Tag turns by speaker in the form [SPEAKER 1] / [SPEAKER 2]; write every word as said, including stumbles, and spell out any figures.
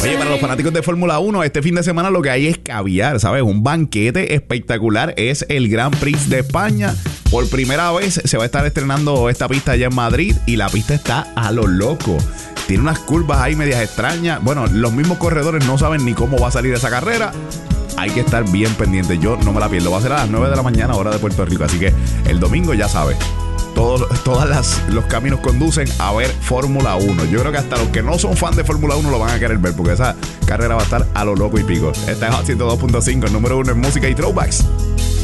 [SPEAKER 1] Oye, para los fanáticos de Fórmula uno, este fin de semana lo que hay es caviar, ¿sabes? Un banquete espectacular. Es el Grand Prix de España. Por primera vez se va a estar estrenando esta pista allá en Madrid y la pista está a lo loco. Tiene unas curvas ahí medias extrañas. Bueno, los mismos corredores no saben ni cómo va a salir esa carrera. Hay que estar bien pendiente. Yo no me la pierdo. Va a ser a las nueve de la mañana, hora de Puerto Rico. Así que el domingo ya sabes. Todos todas las, los caminos conducen a ver Fórmula uno. Yo creo que hasta los que no son fan de Fórmula uno lo van a querer ver, porque esa carrera va a estar a lo loco y pico. Esta es Hot ciento dos punto cinco, el número uno en música y throwbacks.